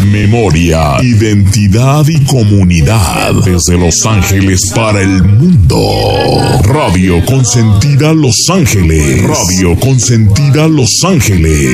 memoria, identidad y comunidad. Desde Los Ángeles para el mundo. Radio Consentida Los Ángeles. Radio Consentida Los Ángeles.